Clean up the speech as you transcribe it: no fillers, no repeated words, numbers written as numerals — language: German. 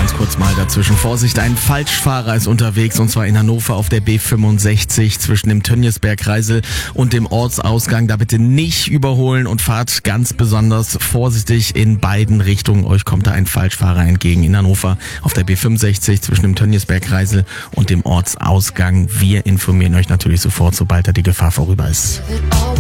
ganz kurz mal dazwischen. Vorsicht, ein Falschfahrer ist unterwegs und zwar in Hannover auf der B65 zwischen dem Tönniesberg-Kreisel und dem Ortsausgang. Da bitte nicht überholen und fahrt ganz besonders vorsichtig in beiden Richtungen. Euch kommt da ein Falschfahrer entgegen in Hannover auf der B65 zwischen dem Tönniesberg-Kreisel und dem Ortsausgang. Wir informieren euch natürlich sofort, sobald da die Gefahr vorüber ist.